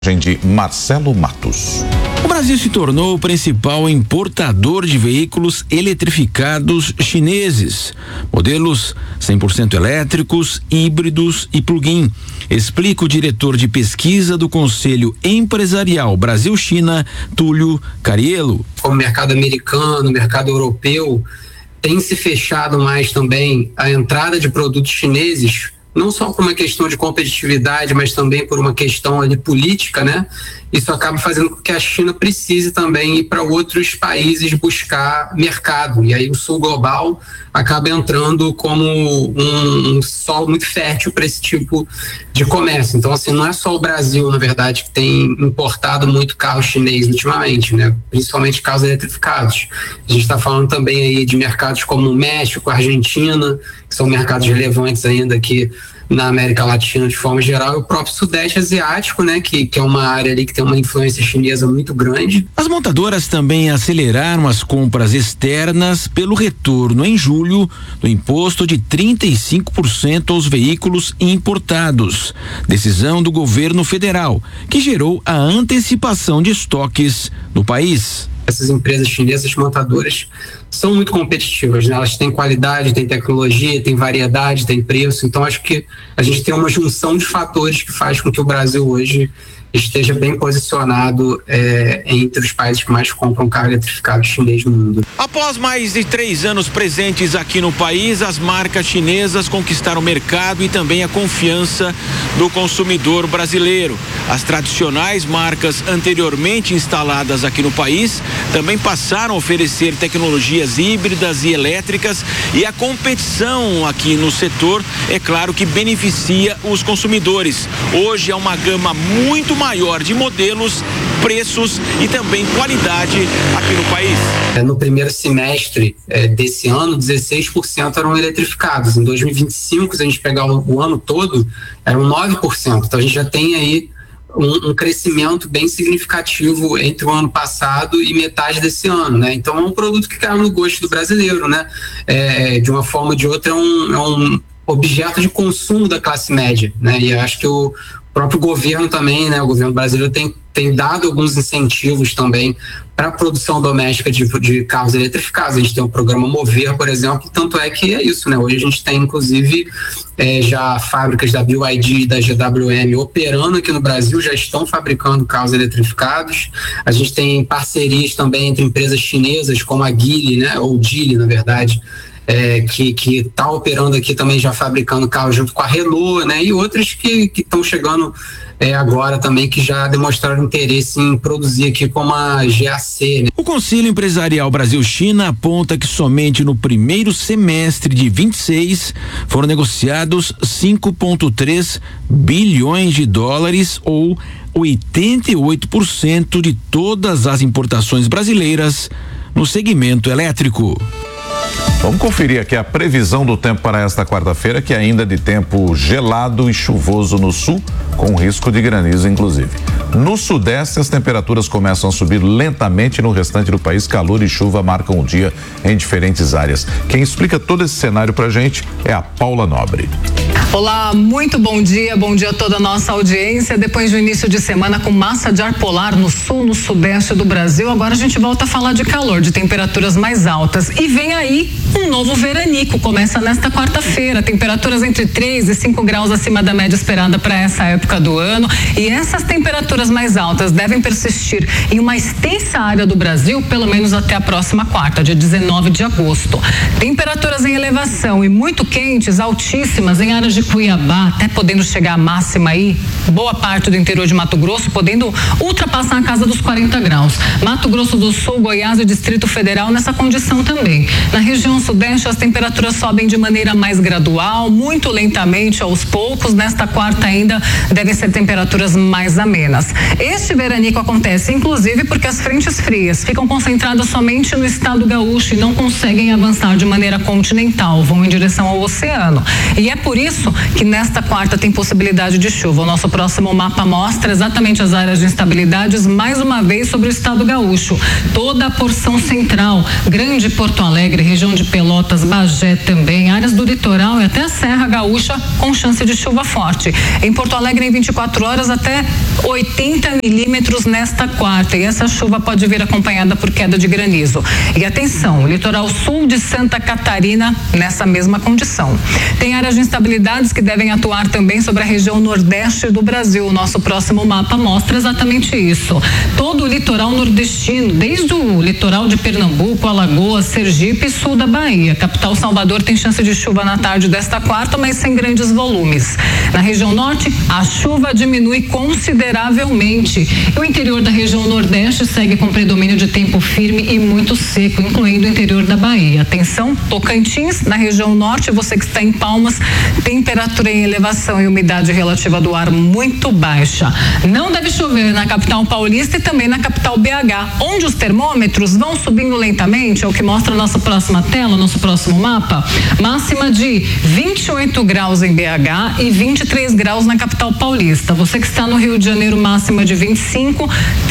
De Marcelo Matos. O Brasil se tornou o principal importador de veículos eletrificados chineses, modelos 100% elétricos, híbridos e plug-in. Explica o diretor de pesquisa do Conselho Empresarial Brasil-China, Túlio Cariello. Como o mercado americano, o mercado europeu, tem se fechado mais também a entrada de produtos chineses, não só por uma questão de competitividade, mas também por uma questão ali política, né? Isso acaba fazendo com que a China precise também ir para outros países buscar mercado. E aí o sul global acaba entrando como um solo muito fértil para esse tipo de comércio. Então, assim, não é só o Brasil, na verdade, que tem importado muito carro chinês ultimamente, né? Principalmente carros eletrificados. A gente está falando também aí de mercados como o México, a Argentina, que são mercados relevantes ainda aqui na América Latina de forma geral, e o próprio Sudeste Asiático, né, que é uma área ali que tem uma influência chinesa muito grande. As montadoras também aceleraram as compras externas pelo retorno em julho do imposto de 35% aos veículos importados. Decisão do governo federal, que gerou a antecipação de estoques no país. Essas empresas chinesas montadoras são muito competitivas, né? Elas têm qualidade, têm tecnologia, têm variedade, têm preço. Então acho que a gente tem uma junção de fatores que faz com que o Brasil hoje esteja bem posicionado entre os países que mais compram carro eletrificado chinês no mundo. Após mais de 3 anos presentes aqui no país, as marcas chinesas conquistaram o mercado e também a confiança do consumidor brasileiro. As tradicionais marcas anteriormente instaladas aqui no país também passaram a oferecer tecnologias híbridas e elétricas, e a competição aqui no setor, é claro que beneficia os consumidores. Hoje é uma gama muito maior de modelos, preços e também qualidade aqui no país. No primeiro semestre desse ano, 16% eram eletrificados. Em 2025, se a gente pegar o ano todo, eram 9%. Então a gente já tem aí um crescimento bem significativo entre o ano passado e metade desse ano, né? Então é um produto que cai no gosto do brasileiro, né? De uma forma ou de outra é um objeto de consumo da classe média, né? E acho que o próprio governo também, né? O governo brasileiro tem dado alguns incentivos também para a produção doméstica de carros eletrificados. A gente tem o programa Mover, por exemplo, tanto é que é isso, né? Hoje a gente tem, inclusive, já fábricas da BYD e da GWM operando aqui no Brasil, já estão fabricando carros eletrificados. A gente tem parcerias também entre empresas chinesas, como a Geely, né? Ou Geely, na verdade, que está operando aqui também, já fabricando carros junto com a Renault, né? E outras que estão chegando agora também, que já demonstraram interesse em produzir aqui, como a GAC, né? O Conselho Empresarial Brasil-China aponta que somente no primeiro semestre de 26 foram negociados 5,3 bilhões de dólares, ou 88% de todas as importações brasileiras no segmento elétrico. Vamos conferir aqui a previsão do tempo para esta quarta-feira, que ainda é de tempo gelado e chuvoso no sul, com risco de granizo inclusive. No sudeste, as temperaturas começam a subir lentamente. No restante do país, calor e chuva marcam o dia em diferentes áreas. Quem explica todo esse cenário pra gente é a Paula Nobre. Olá, muito bom dia a toda a nossa audiência. Depois do início de semana com massa de ar polar no sul, no sudeste do Brasil, agora a gente volta a falar de calor, de temperaturas mais altas. E vem aí um novo veranico, começa nesta quarta-feira, temperaturas entre 3 e 5 graus acima da média esperada para essa época do ano. E essas temperaturas mais altas devem persistir em uma extensa área do Brasil, pelo menos até a próxima quarta, dia 19 de agosto. Temperaturas em elevação e muito quentes, altíssimas em áreas de Cuiabá, até podendo chegar à máxima aí, boa parte do interior de Mato Grosso, podendo ultrapassar a casa dos 40 graus. Mato Grosso do Sul, Goiás e Distrito Federal nessa condição também. Na região sudeste, as temperaturas sobem de maneira mais gradual, muito lentamente, aos poucos. Nesta quarta ainda devem ser temperaturas mais amenas. Este veranico acontece, inclusive, porque as frentes frias ficam concentradas somente no estado gaúcho e não conseguem avançar de maneira continental, vão em direção ao oceano. E é por isso isso que nesta quarta tem possibilidade de chuva. O nosso próximo mapa mostra exatamente as áreas de instabilidades, mais uma vez sobre o estado gaúcho. Toda a porção central, Grande Porto Alegre, região de Pelotas, Bagé também, áreas do litoral e até a Serra Gaúcha com chance de chuva forte. Em Porto Alegre, em 24 horas, até 80 milímetros nesta quarta. E essa chuva pode vir acompanhada por queda de granizo. E atenção, o litoral sul de Santa Catarina nessa mesma condição. Tem áreas de instabilidades que devem atuar também sobre a região nordeste do Brasil. O nosso próximo mapa mostra exatamente isso. Todo o litoral nordestino, desde o litoral de Pernambuco, Alagoas, Sergipe e sul da Bahia. Capital Salvador tem chance de chuva na tarde desta quarta, mas sem grandes volumes. Na região norte, a chuva diminui consideravelmente. E o interior da região nordeste segue com predomínio de tempo firme e muito seco, incluindo o interior da Bahia. Atenção, Tocantins, na região norte, você que está em Palmas, temperatura em elevação e umidade relativa do ar muito baixa. Não deve chover na capital paulista e também na capital BH, onde os termômetros vão subindo lentamente, é o que mostra a nossa próxima tela, nosso próximo mapa. Máxima de 28 graus em BH e 23 graus na capital paulista. Você que está no Rio de Janeiro, máxima de 25,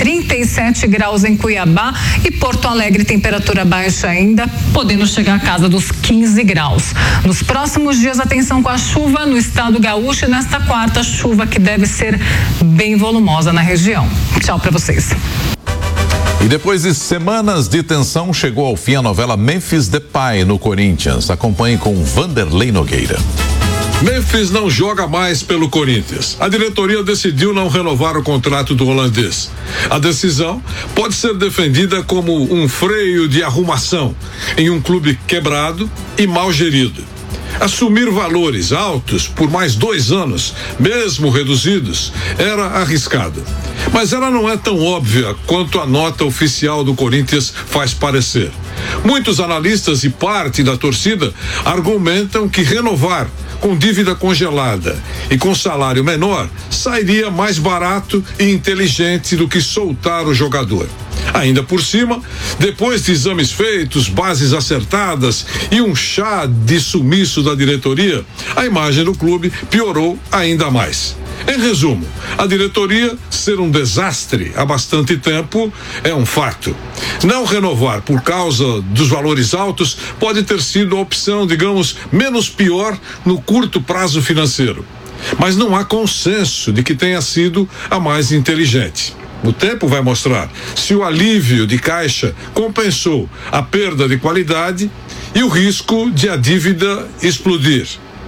37 graus em Cuiabá e Porto Alegre, temperatura baixa ainda, podendo chegar à casa dos 15 graus. Nos próximos dias, atenção com a chuva no estado gaúcho e nesta quarta, chuva que deve ser bem volumosa na região. Tchau para vocês. E depois de semanas de tensão, chegou ao fim a novela Memphis Depay no Corinthians. Acompanhe com Vanderlei Nogueira. Memphis não joga mais pelo Corinthians. A diretoria decidiu não renovar o contrato do holandês. A decisão pode ser defendida como um freio de arrumação em um clube quebrado e mal gerido. Assumir valores altos por mais 2 anos, mesmo reduzidos, era arriscado. Mas ela não é tão óbvia quanto a nota oficial do Corinthians faz parecer. Muitos analistas e parte da torcida argumentam que renovar com dívida congelada e com salário menor sairia mais barato e inteligente do que soltar o jogador. Ainda por cima, depois de exames feitos, bases acertadas e um chá de sumiço da diretoria, a imagem do clube piorou ainda mais. Em resumo, a diretoria ser um desastre há bastante tempo é um fato. Não renovar por causa dos valores altos pode ter sido a opção, digamos, menos pior no curto prazo financeiro. Mas não há consenso de que tenha sido a mais inteligente. O tempo vai mostrar se o alívio de caixa compensou a perda de qualidade e o risco de a dívida explodir.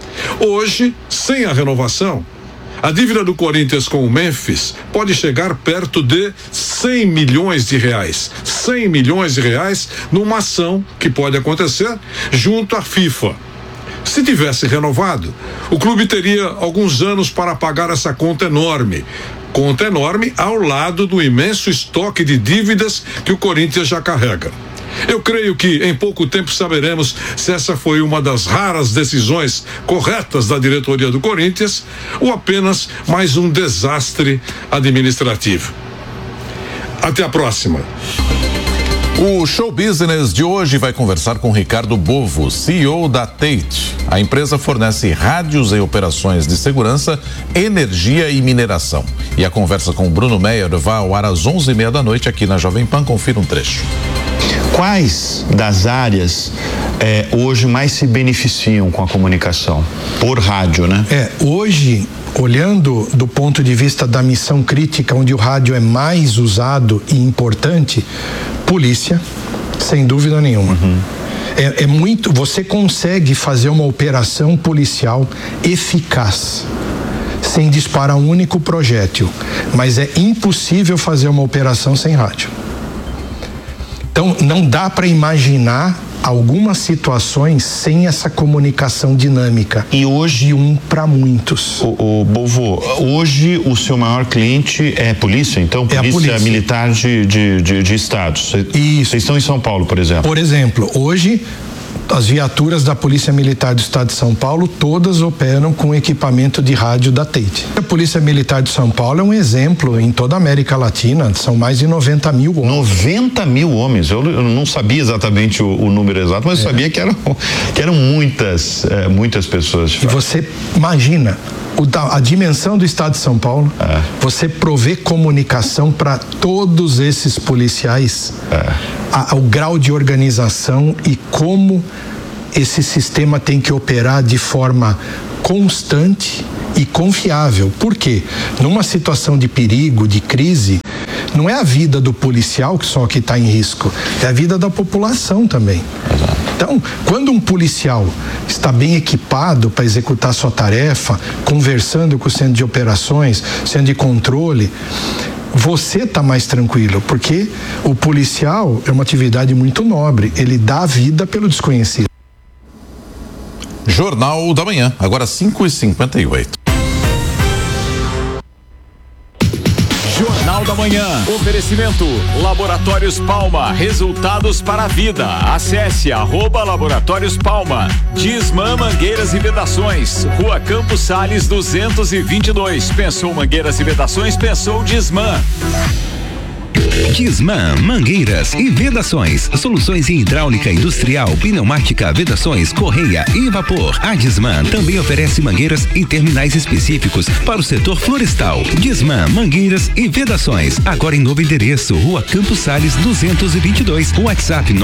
Hoje, sem a renovação, a dívida do Corinthians com o Memphis pode chegar perto de 100 milhões de reais. 100 milhões de reais numa ação que pode acontecer junto à FIFA. Se tivesse renovado, o clube teria alguns anos para pagar essa conta enorme. Conta enorme ao lado do imenso estoque de dívidas que o Corinthians já carrega. Eu creio que em pouco tempo saberemos se essa foi uma das raras decisões corretas da diretoria do Corinthians ou apenas mais um desastre administrativo. Até a próxima. O Show Business de hoje vai conversar com Ricardo Bovo, CEO da Tate. A empresa fornece rádios em operações de segurança, energia e mineração. E a conversa com o Bruno Meyer vai ao ar às 11h30 da noite aqui na Jovem Pan. Confira um trecho. Quais das áreas hoje mais se beneficiam com a comunicação? Por rádio, né? Hoje, olhando do ponto de vista da missão crítica, onde o rádio é mais usado e importante, polícia, sem dúvida nenhuma. É muito, você consegue fazer uma operação policial eficaz, sem disparar um único projétil, mas é impossível fazer uma operação sem rádio. Então, não dá para imaginar algumas situações sem essa comunicação dinâmica. E hoje para muitos. O Bovo, hoje o seu maior cliente é a polícia, então? Polícia militar de estados. Isso. Vocês estão em São Paulo, por exemplo? Por exemplo, hoje As viaturas da Polícia Militar do Estado de São Paulo todas operam com equipamento de rádio da Tate. A Polícia Militar de São Paulo é um exemplo em toda a América Latina, são mais de 90 mil homens. 90 mil homens, eu não sabia exatamente o número exato, mas eu sabia que eram muitas pessoas. E você imagina a dimensão do Estado de São Paulo, você prover comunicação para todos esses policiais, o grau de organização e como esse sistema tem que operar de forma constante e confiável. Por quê? Numa situação de perigo, de crise, não é a vida do policial que está em risco, é a vida da população também. Então, quando um policial está bem equipado para executar sua tarefa, conversando com o centro de operações, centro de controle, você está mais tranquilo, porque o policial é uma atividade muito nobre, ele dá a vida pelo desconhecido. Jornal da Manhã, agora 5h58. Jornal da Manhã. Oferecimento Laboratórios Palma. Resultados para a vida. Acesse @Laboratórios Palma. Disman Mangueiras e Vedações. Rua Campos Sales 222. Pensou mangueiras e vedações? Pensou Disman. Disman Mangueiras e Vedações. Soluções em hidráulica industrial, pneumática, vedações, correia e vapor. A Disman também oferece mangueiras e terminais específicos para o setor florestal. Disman Mangueiras e Vedações. Agora em novo endereço, Rua Campos Sales 222. WhatsApp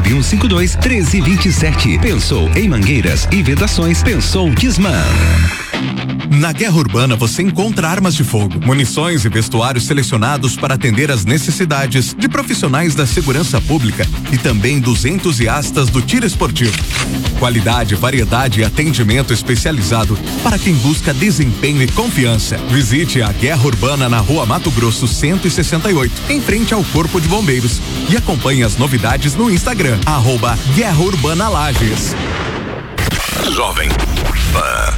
99152-1327. Pensou em mangueiras e vedações? Pensou Disman. Na Guerra Urbana você encontra armas de fogo, munições e vestuários selecionados para atender às necessidades de profissionais da segurança pública e também dos entusiastas do tiro esportivo. Qualidade, variedade e atendimento especializado para quem busca desempenho e confiança. Visite a Guerra Urbana na Rua Mato Grosso 168, em frente ao Corpo de Bombeiros, e acompanhe as novidades no Instagram, @Guerra Urbana Lages. Jovem Pan.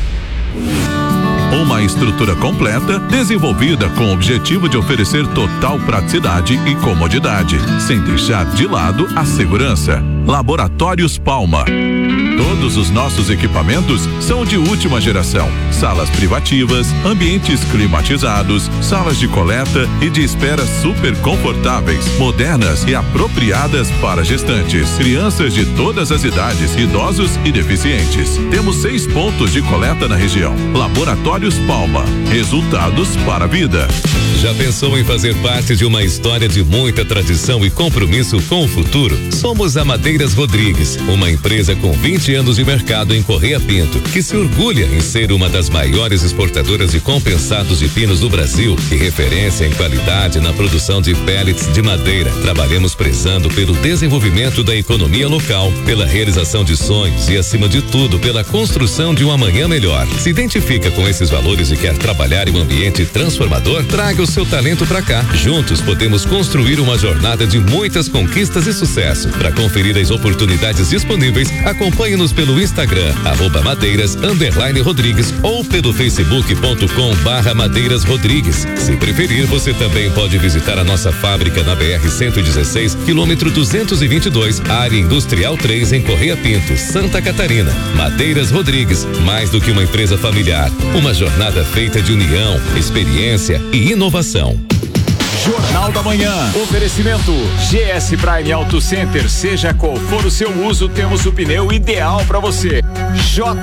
Uma estrutura completa, desenvolvida com o objetivo de oferecer total praticidade e comodidade, sem deixar de lado a segurança. Laboratórios Palma. Todos os nossos equipamentos são de última geração. Salas privativas, ambientes climatizados, salas de coleta e de espera super confortáveis, modernas e apropriadas para gestantes, crianças de todas as idades, idosos e deficientes. Temos 6 pontos de coleta na região. Laboratórios Palma. Resultados para a vida. Já pensou em fazer parte de uma história de muita tradição e compromisso com o futuro? Somos a Madeiras Rodrigues, uma empresa com 20 anos de mercado em Correia Pinto, que se orgulha em ser uma das maiores exportadoras de compensados de pinos do Brasil e referência em qualidade na produção de pellets de madeira. Trabalhamos prezando pelo desenvolvimento da economia local, pela realização de sonhos e, acima de tudo, pela construção de um amanhã melhor. Se identifica com esses valores e quer trabalhar em um ambiente transformador? Traga o seu talento pra cá. Juntos podemos construir uma jornada de muitas conquistas e sucesso. Para conferir as oportunidades disponíveis, acompanhe-nos pelo Instagram, @Madeiras_Rodrigues ou pelo facebook.com/Madeiras Rodrigues. Se preferir, você também pode visitar a nossa fábrica na BR-116, quilômetro 222, área industrial 3, em Correia Pinto, Santa Catarina. Madeiras Rodrigues, mais do que uma empresa familiar, uma jornada feita de união, experiência e inovação. Jornal da Manhã. Oferecimento GS Prime Auto Center. Seja qual for o seu uso, temos o pneu ideal para você.